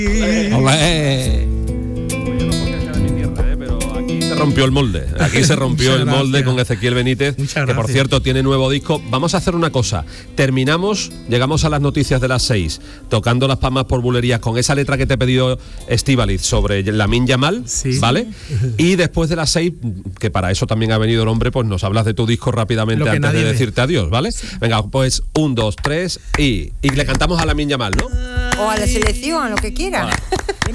Olé. Se rompió el molde. Aquí se rompió el molde con Ezequiel Benítez, que por cierto tiene nuevo disco. Vamos a hacer una cosa. Terminamos, llegamos a las noticias de las 6, tocando las palmas por bulerías con esa letra que te he pedido, Estíbaliz, sobre Lamine Yamal, sí, ¿vale? Y después de las 6, que para eso también ha venido el hombre, pues nos hablas de tu disco rápidamente antes de decirte adiós, ¿vale? Sí. Venga, pues 1, 2, 3 y le cantamos a Lamine Yamal, ¿no? O a la selección, a lo que quiera.